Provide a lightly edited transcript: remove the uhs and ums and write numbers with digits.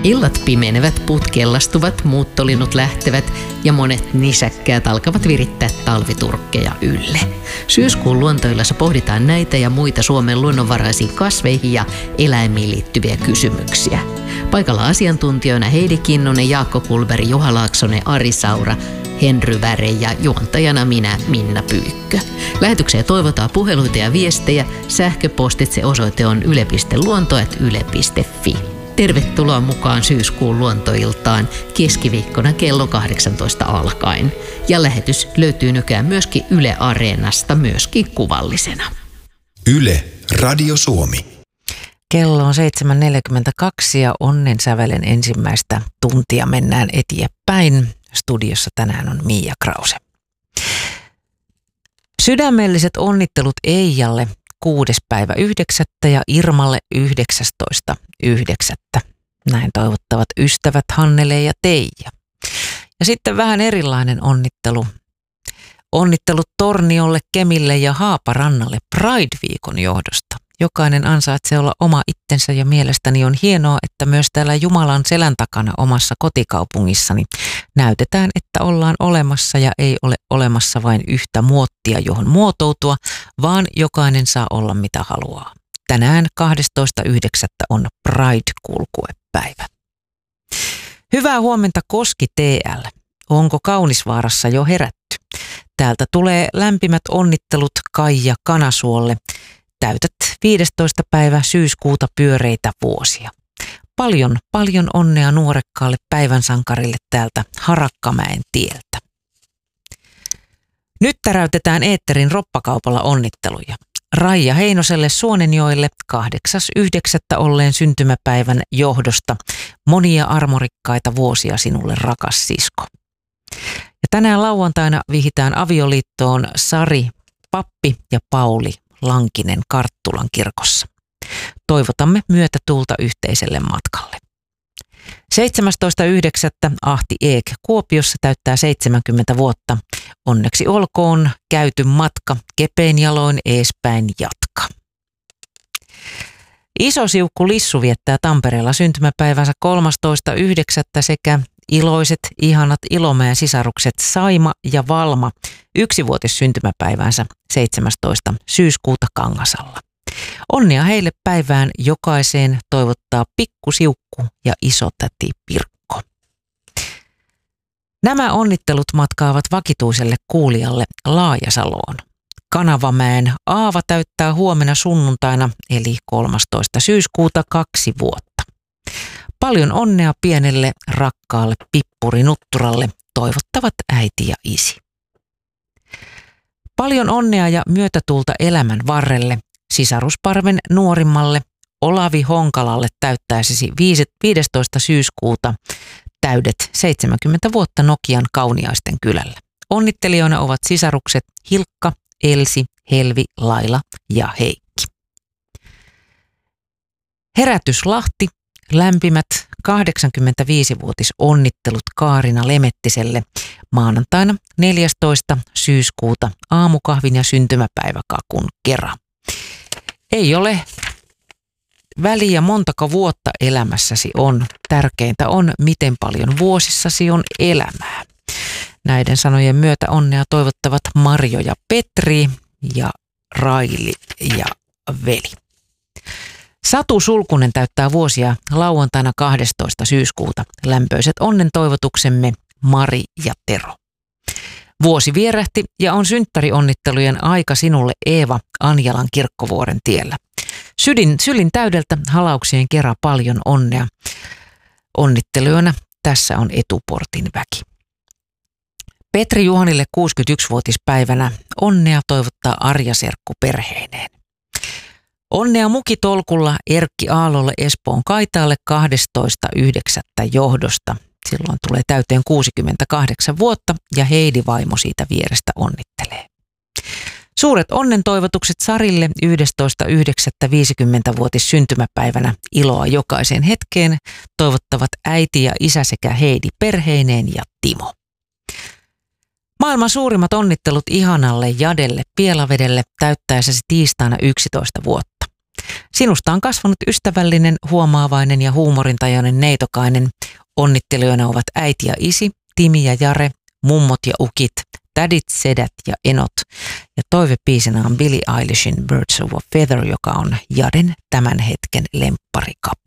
Illat pimenevät, puut kellastuvat, muuttolinnut lähtevät ja monet nisäkkäät alkavat virittää talviturkkeja ylle. Syyskuun luontoillassa pohditaan näitä ja muita Suomen luonnonvaraisiin kasveihin ja eläimiin liittyviä kysymyksiä. Paikalla asiantuntijoina Heidi Kinnunen, Jaakko Kulberi, Juha Laaksonen, Ari Saura, Henry Väre ja juontajana minä, Minna Pyykkö. Lähetykseen toivotaan puheluita ja viestejä. Sähköpostitse osoite on yle.luonto@yle.fi. Tervetuloa mukaan syyskuun luontoiltaan keskiviikkona kello 18 alkaen. Ja lähetys löytyy nykyään myöskin Yle Areenasta, myöskin kuvallisena. Yle Radio Suomi. Kello on 7.42 ja onnen sävelen ensimmäistä tuntia mennään eteenpäin. Studiossa tänään on Mia Krause. Sydämelliset onnittelut Eijalle 6.9. ja Irmalle 19.9. Näin toivottavat ystävät Hannele ja Teija. Ja sitten vähän erilainen onnittelu. Onnittelut Torniolle, Kemille ja Haaparannalle Pride-viikon johdosta. Jokainen ansaitsee olla oma itsensä ja mielestäni on hienoa, että myös täällä Jumalan selän takana omassa kotikaupungissani näytetään, että ollaan olemassa ja ei ole olemassa vain yhtä muottia, johon muotoutua, vaan jokainen saa olla mitä haluaa. Tänään 12.9. on Pride-kulkuepäivä. Hyvää huomenta Koski TL. Onko Kaunisvaarassa jo herätty? Täältä tulee lämpimät onnittelut Kaija Kanasuolle. Täytät 15. päivä syyskuuta pyöreitä vuosia. Paljon onnea nuorekkaalle päivänsankarille täältä Harakkamäen tieltä. Nyt täräytetään eetterin roppakaupalla onnitteluja. Raija Heinoselle Suonenjoelle 8.9. olleen syntymäpäivän johdosta. Monia armorikkaita vuosia sinulle, rakas sisko. Ja tänään lauantaina vihitään avioliittoon Sari Pappi ja Pauli Lankinen Karttulan kirkossa. Toivotamme myötätuulta yhteiselle matkalle. 17.9. Ahti Eek Kuopiossa täyttää 70 vuotta. Onneksi olkoon käyty matka, kepein jaloin eespäin jatka. Iso Siukku Lissu viettää Tampereella syntymäpäivänsä 13.9. sekä iloiset, ihanat Ilomäen sisarukset Saima ja Valma 1-vuotis syntymäpäivänsä 17. syyskuuta Kangasalla. Onnea heille päivään jokaiseen toivottaa pikku Siukku ja isotäti Pirkko. Nämä onnittelut matkaavat vakituiselle kuulijalle Laajasaloon. Kanavamäen Aava täyttää huomenna sunnuntaina eli 13. syyskuuta 2 vuotta. Paljon onnea pienelle rakkaalle pippurinutturalle toivottavat äiti ja isi. Paljon onnea ja myötätuulta elämän varrelle sisarusparven nuorimmalle Olavi Honkalalle täyttäisesi 15. syyskuuta täydet 70 vuotta Nokian Kauniaisten kylällä. Onnittelijoina ovat sisarukset Hilkka, Elsi, Helvi, Laila ja Heikki. Herätys Lahti. Lämpimät 85-vuotis onnittelut Kaarina Lemettiselle maanantaina 14. syyskuuta aamukahvin ja syntymäpäiväkakun kera. Ei ole väliä montako vuotta elämässäsi on. Tärkeintä on, miten paljon vuosissasi on elämää. Näiden sanojen myötä onnea toivottavat Marjo ja Petri ja Raili ja Veli. Satu Sulkunen täyttää vuosia lauantaina 12. syyskuuta. Lämpöiset onnen toivotuksemme Mari ja Tero. Vuosi vierähti ja on synttärionnittelujen aika sinulle Eeva Anjalan Kirkkovuoren tiellä. Sylin täydeltä halauksien kera paljon onnea. Onnittelijoina tässä on etuportin väki. Petri Juhanille 61-vuotispäivänä onnea toivottaa Arja Serkku perheineen. Onnea mukitolkulla Erkki Aallolle Espoon Kaitaalle 12.9. johdosta. Silloin tulee täyteen 68 vuotta ja Heidi vaimo siitä vierestä onnittelee. Suuret onnen toivotukset Sarille 11.9.50-vuotis syntymäpäivänä iloa jokaiseen hetkeen toivottavat äiti ja isä sekä Heidi perheineen ja Timo. Maailman suurimmat onnittelut ihanalle Jadelle Pielavedelle täyttäessäsi tiistaina 11 vuotta. Sinusta on kasvanut ystävällinen, huomaavainen ja huumorintajainen neitokainen. Onnittelijoina ovat äiti ja isi, Timi ja Jare, mummot ja ukit, tädit, sedät ja enot. Ja toivebiisinä on Billie Eilishin Birds of a Feather, joka on Jaden tämän hetken lempparikappale.